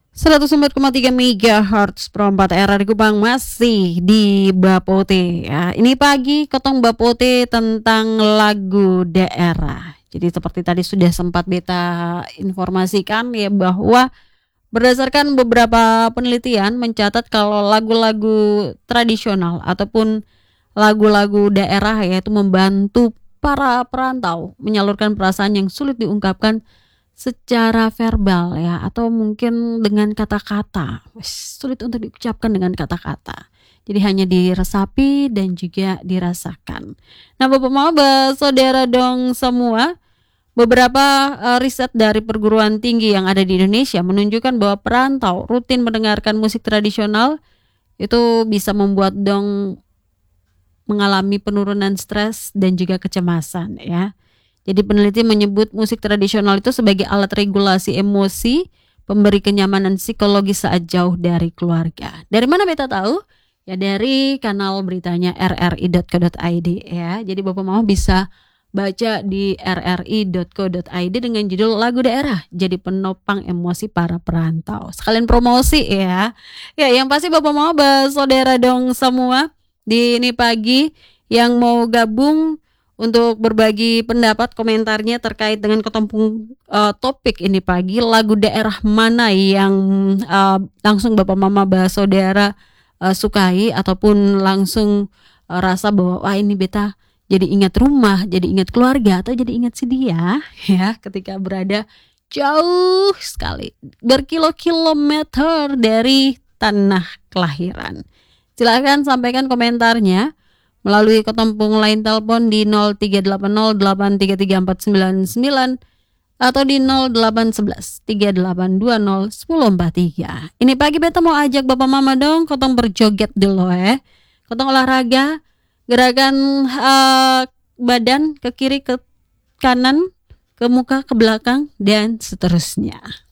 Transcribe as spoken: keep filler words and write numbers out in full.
seratus empat koma tiga megahertz perempat R R Kupang masih di Bapote ya. Ini pagi Kotong Bapote tentang lagu daerah. Jadi seperti tadi sudah sempat beta informasikan ya, bahwa berdasarkan beberapa penelitian mencatat kalau lagu-lagu tradisional ataupun lagu-lagu daerah ya itu membantu para perantau menyalurkan perasaan yang sulit diungkapkan secara verbal ya, atau mungkin dengan kata-kata. Wes, sulit untuk diucapkan dengan kata-kata. Jadi hanya diresapi dan juga dirasakan. Nah, Bapak Maba, saudara dong semua, beberapa uh, riset dari perguruan tinggi yang ada di Indonesia menunjukkan bahwa perantau rutin mendengarkan musik tradisional itu bisa membuat dong mengalami penurunan stres dan juga kecemasan ya. Jadi peneliti menyebut musik tradisional itu sebagai alat regulasi emosi, pemberi kenyamanan psikologis saat jauh dari keluarga. Dari mana beta tahu? Ya dari kanal beritanya r r i dot co dot i d ya. Jadi Bapak mau bisa baca di r r i dot co dot i d dengan judul lagu daerah jadi penopang emosi para perantau. Sekalian promosi ya. Ya yang pasti Bapak mau bahas saudara dong semua di ini pagi yang mau gabung untuk berbagi pendapat komentarnya terkait dengan ketempung uh, topik ini pagi, lagu daerah mana yang uh, langsung Bapak Mama bahas saudara uh, sukai, ataupun langsung uh, rasa bahwa wah ini beta jadi ingat rumah, jadi ingat keluarga, atau jadi ingat si dia ya ketika berada jauh sekali berkilo-kilometer dari tanah kelahiran. Silakan sampaikan komentarnya melalui ketempung line telepon di nol tiga delapan nol delapan tiga tiga empat sembilan sembilan atau di nol delapan satu satu tiga delapan dua nol satu nol empat tiga. Ini pagi beta mau ajak Bapak Mama dong kotong berjoget dulu ya. Kotong olahraga, gerakan uh, badan ke kiri ke kanan, ke muka, ke belakang dan seterusnya.